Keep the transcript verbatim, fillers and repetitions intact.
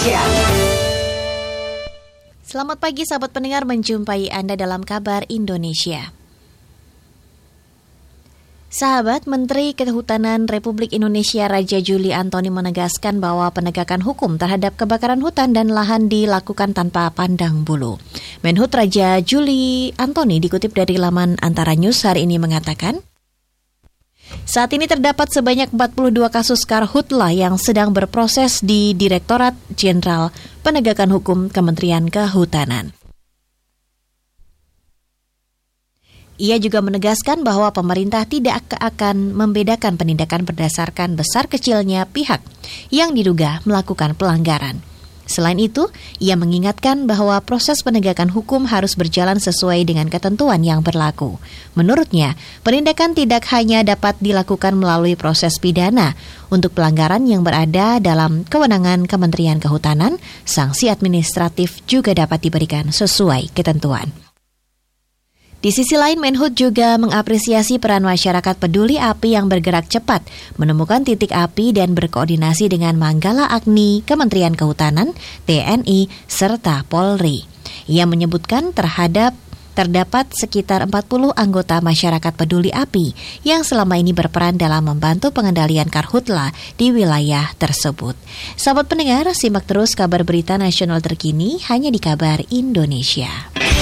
Indonesia. Selamat pagi sahabat pendengar, menjumpai Anda dalam Kabar Indonesia. Sahabat, Menteri Kehutanan Republik Indonesia Raja Juli Antoni menegaskan bahwa penegakan hukum terhadap kebakaran hutan dan lahan dilakukan tanpa pandang bulu. Menhut Raja Juli Antoni dikutip dari laman Antara News hari ini mengatakan, saat ini terdapat sebanyak empat puluh dua kasus karhutla yang sedang berproses di Direktorat Jenderal Penegakan Hukum Kementerian Kehutanan. Ia juga menegaskan bahwa pemerintah tidak akan membedakan penindakan berdasarkan besar kecilnya pihak yang diduga melakukan pelanggaran. Selain itu, ia mengingatkan bahwa proses penegakan hukum harus berjalan sesuai dengan ketentuan yang berlaku. Menurutnya, penindakan tidak hanya dapat dilakukan melalui proses pidana. Untuk pelanggaran yang berada dalam kewenangan Kementerian Kehutanan, sanksi administratif juga dapat diberikan sesuai ketentuan. Di sisi lain, Menhut juga mengapresiasi peran masyarakat peduli api yang bergerak cepat, menemukan titik api dan berkoordinasi dengan Manggala Agni, Kementerian Kehutanan, T N I, serta Polri. Ia menyebutkan terhadap terdapat sekitar empat puluh anggota masyarakat peduli api yang selama ini berperan dalam membantu pengendalian karhutla di wilayah tersebut. Sahabat pendengar, simak terus kabar berita nasional terkini hanya di Kabar Indonesia.